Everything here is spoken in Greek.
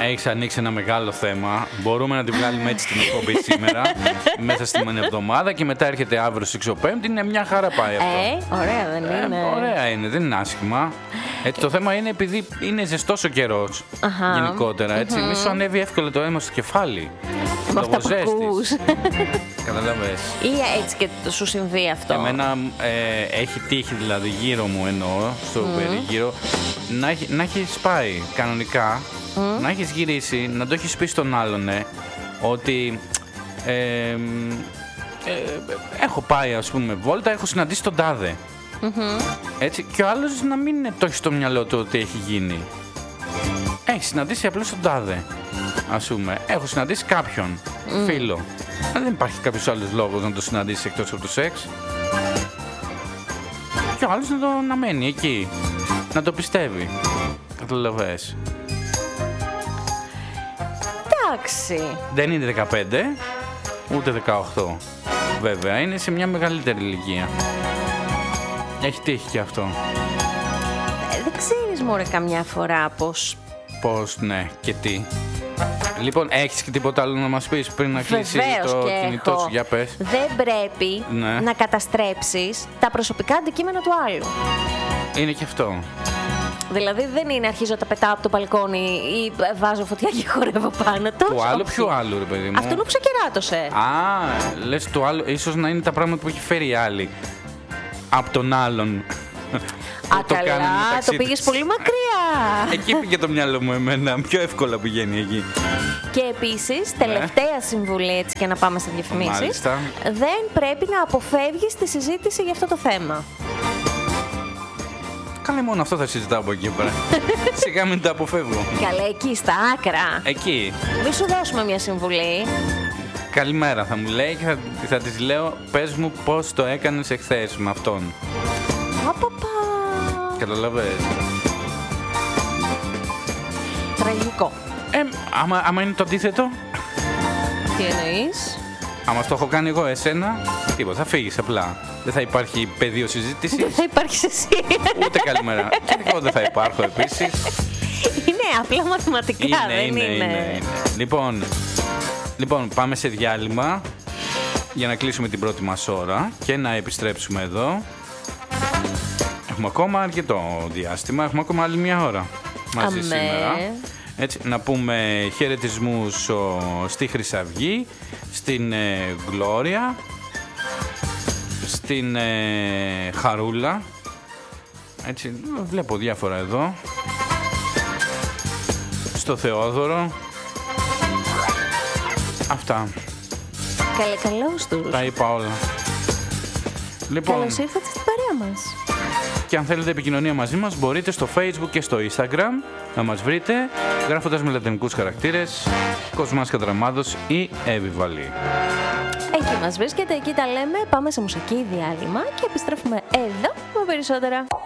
Έχεις ανοίξει ένα μεγάλο θέμα. Μπορούμε να τη βγάλουμε έτσι την εκπομπή σήμερα, μέσα στην εβδομάδα, και μετά έρχεται αύριο στις 6 Πέμπτη. Είναι μια χαρά πάει αυτό. Ωραία δεν είναι? Ωραία είναι, δεν είναι άσχημα. Έτσι, το θέμα είναι επειδή είναι ζεστός ο καιρός γενικότερα. Έτσι, μη σου ανέβει εύκολα το αίμα στο κεφάλι. Με αυτά που ακούς. Καταλαβες. Ή έτσι και σου συμβεί αυτό? Εμένα έχει τύχει, δηλαδή γύρω μου εννοώ, στο περίγυρο, να έχει σπάει κανονικά, να έχεις γυρίσει, να το έχεις πει στον άλλον, ότι έχω πάει, ας πούμε, βόλτα, έχω συναντήσει τον τάδε. Έτσι, και ο άλλος να μην το έχει στο μυαλό του ότι έχει γίνει. Έχει συναντήσει απλώς τον τάδε. Ας πούμε, έχω συναντήσει κάποιον φίλο. Δεν υπάρχει κάποιος άλλος λόγος να το συναντήσει εκτός από το σεξ. Και ο άλλος να μένει εκεί, να το πιστεύει. Καταλαβες. Εντάξει. Δεν είναι 15, ούτε 18. Βέβαια, είναι σε μια μεγαλύτερη ηλικία. Έχει τύχει και αυτό. Δεν ξέρεις, μωρέ, καμιά φορά πως... Πώς, ναι, και τι. Λοιπόν, έχεις και τίποτα άλλο να μας πεις πριν να κλείσει το κινητό σου? Για πες. Δεν πρέπει να καταστρέψεις τα προσωπικά αντικείμενα του άλλου. Είναι και αυτό. Δηλαδή δεν είναι αρχίζω τα πετάω από το μπαλκόνι ή βάζω φωτιά και χορεύω πάνω του. Του άλλου, ποιου άλλου, ρε παιδί μου? Αυτόν που ξεκεράτωσε. Λες του άλλου, ίσως να είναι τα πράγματα που έχει φέρει η άλλη από τον άλλον. Καλά, το πήγες πολύ μακριά. Εκεί πήγε το μυαλό μου εμένα, πιο εύκολα πηγαίνει εκεί. Και επίσης, τελευταία συμβουλή, έτσι και να πάμε σε διαφημίσεις, δεν πρέπει να αποφεύγεις τη συζήτηση για αυτό το θέμα. Καλά, μόνο αυτό θα συζητάω από εκεί πέρα. Σιγά μην το αποφεύγω. Καλά, εκεί στα άκρα. Εκεί. Μη σου δώσουμε μια συμβουλή. Καλημέρα θα μου λέει και θα της λέω, πες μου πώς το έκανες εχθές με αυτόν. Καταλαβες. Τραγικό. Άμα είναι το αντίθετο. Τι εννοείς? Άμα το έχω κάνει εγώ εσένα, τίποτα, θα φύγεις απλά. Δεν θα υπάρχει πεδίο συζήτησης. Δεν θα υπάρχεις εσύ. Ούτε καλημέρα. Και εγώ δεν θα υπάρχω επίσης. Είναι απλά μαθηματικά, δεν είναι. Λοιπόν, πάμε σε διάλειμμα για να κλείσουμε την πρώτη μας ώρα και να επιστρέψουμε εδώ. Έχουμε ακόμα αρκετό διάστημα, έχουμε ακόμα άλλη μια ώρα μαζί σήμερα. Έτσι, να πούμε χαιρετισμούς στη Χρυσαυγή, στην Γλώρια, στην Χαρούλα. Έτσι, βλέπω διάφορα εδώ. Στο Θεόδωρο. Αυτά. Καλώς τους. Τα είπα όλα. Λοιπόν, καλώς ήρθατε στην παρέα μας. Και αν θέλετε επικοινωνία μαζί μας, μπορείτε στο Facebook και στο Instagram να μας βρείτε γράφοντας με λατινικούς χαρακτήρες Κοσμάς Κατραμάδος ή Εύη Βαλή. Εκεί μας βρίσκεται, εκεί τα λέμε. Πάμε σε μουσική διάλειμμα και επιστρέφουμε εδώ με περισσότερα.